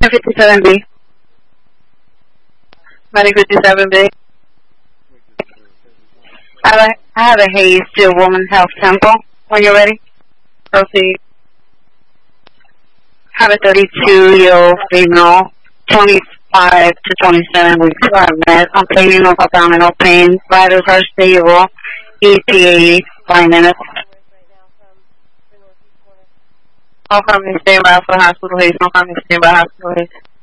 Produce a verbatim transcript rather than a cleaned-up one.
fifty-seven B. Medic fifty-seven B. I have a, I have a Hayes to Women's Health Temple. When you're ready, proceed. I have a thirty-two-year-old female, twenty-five to twenty-seven weeks pregnant, complaining of abdominal pain. Vitals are stable. E T A, five minutes. I'll come and stay by for hospital Hayes. I'll come and stay by hospital Hayes.